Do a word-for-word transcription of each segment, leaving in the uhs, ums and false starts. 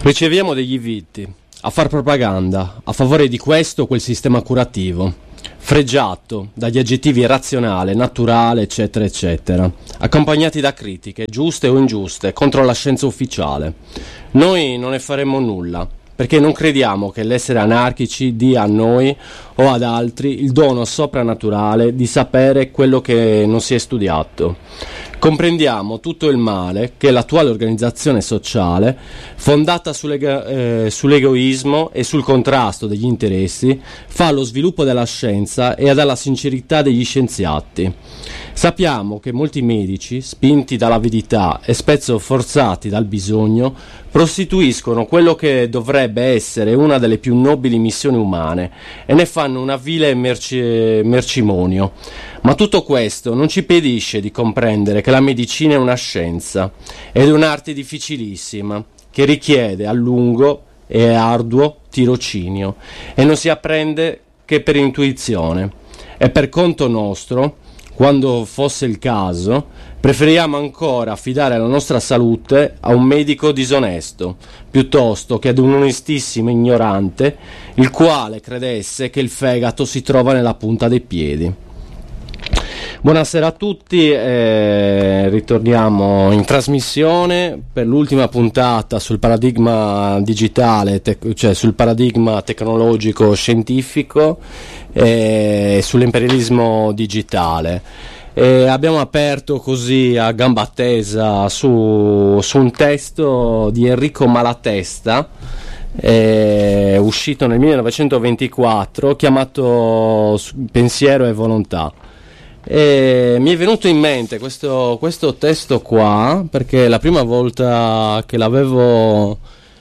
Riceviamo degli inviti a far propaganda a favore di questo o quel sistema curativo, fregiato dagli aggettivi razionale, naturale, eccetera, eccetera, accompagnati da critiche, giuste o ingiuste, contro la scienza ufficiale. Noi non ne faremo nulla, perché non crediamo che l'essere anarchici dia a noi o ad altri il dono soprannaturale di sapere quello che non si è studiato. Comprendiamo tutto il male che l'attuale organizzazione sociale, fondata sull'ego- eh, sull'egoismo e sul contrasto degli interessi, fa allo sviluppo della scienza e alla sincerità degli scienziati. Sappiamo che molti medici, spinti dall'avidità e spesso forzati dal bisogno, prostituiscono quello che dovrebbe essere una delle più nobili missioni umane e ne fanno una vile merci- mercimonio. Ma tutto questo non ci impedisce di comprendere che la medicina è una scienza ed è un'arte difficilissima che richiede a lungo e arduo tirocinio e non si apprende che per intuizione. E per conto nostro, quando fosse il caso, preferiamo ancora affidare la nostra salute a un medico disonesto, piuttosto che ad un onestissimo ignorante, il quale credesse che il fegato si trova nella punta dei piedi. Buonasera a tutti, eh, ritorniamo in trasmissione per l'ultima puntata sul paradigma digitale, tec- cioè sul paradigma tecnologico scientifico e eh, sull'imperialismo digitale. E abbiamo aperto così a gamba tesa su, su un testo di Enrico Malatesta, eh, uscito nel millenovecentoventiquattro, chiamato Pensiero e Volontà. E mi è venuto in mente questo, questo testo qua perché la prima volta che l'avevo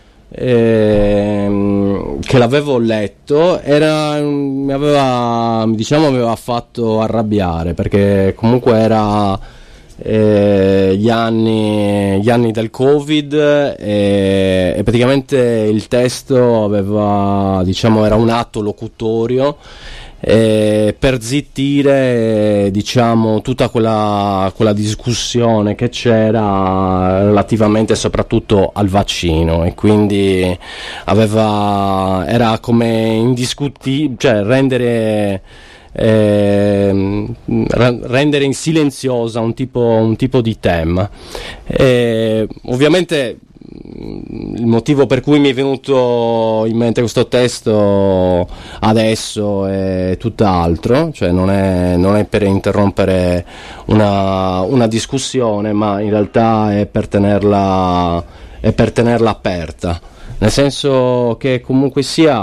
eh, che l'avevo letto era, mi aveva, diciamo, aveva fatto arrabbiare, perché comunque era eh, gli anni gli anni del Covid e, e praticamente il testo aveva, diciamo, era un atto locutorio Eh, per zittire, eh, diciamo, tutta quella, quella discussione che c'era relativamente soprattutto al vaccino, e quindi aveva, era come indiscutibile, cioè rendere eh, rendere in silenziosa un tipo, un tipo di tema. Eh, ovviamente il motivo per cui mi è venuto in mente questo testo adesso è tutt'altro, cioè non è, non è per interrompere una, una discussione, ma in realtà è per tenerla, è per tenerla aperta, nel senso che comunque sia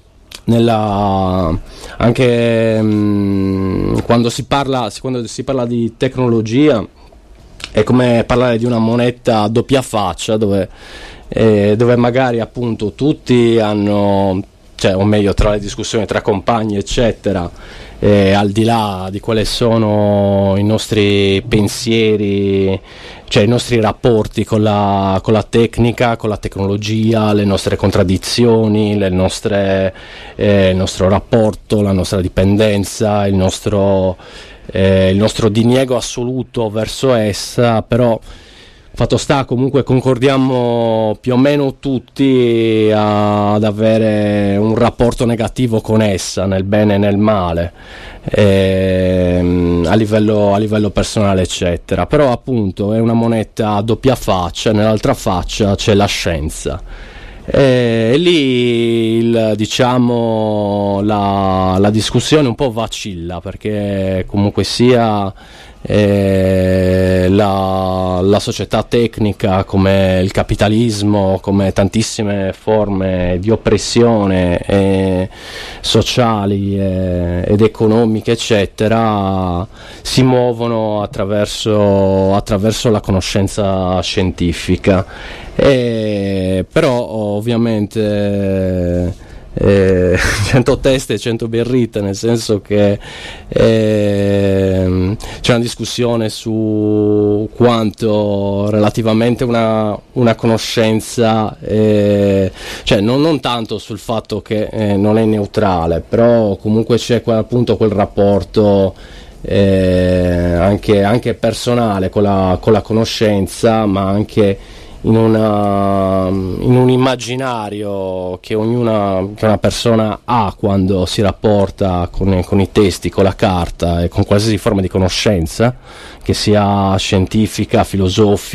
nella, anche mh, quando si parla quando si parla di tecnologia è come parlare di una moneta a doppia faccia, dove, eh, dove magari appunto tutti hanno, cioè, o meglio, tra le discussioni tra compagni eccetera, eh, al di là di quali sono i nostri pensieri, cioè i nostri rapporti con la, con la tecnica, con la tecnologia, le nostre contraddizioni, le nostre, eh, il nostro rapporto, la nostra dipendenza, il nostro Eh, il nostro diniego assoluto verso essa, però fatto sta, comunque concordiamo più o meno tutti a, ad avere un rapporto negativo con essa, nel bene e nel male, eh, a livello, a livello personale eccetera, però appunto è una moneta a doppia faccia, nell'altra faccia c'è la scienza. E lì il, diciamo la, la discussione un po' vacilla, perché comunque sia eh, la, la società tecnica, come il capitalismo, come tantissime forme di oppressione eh, sociali eh, ed economiche eccetera, si muovono attraverso, attraverso la conoscenza scientifica. Eh, però ovviamente eh, cento teste e cento birrite, nel senso che eh, c'è una discussione su quanto relativamente una, una conoscenza eh, cioè non, non tanto sul fatto che eh, non è neutrale, però comunque c'è quel, appunto quel rapporto eh, anche, anche personale con la, con la conoscenza, ma anche in, una, in un immaginario che ognuna che una persona ha quando si rapporta con, con i testi, con la carta e con qualsiasi forma di conoscenza, che sia scientifica, filosofica,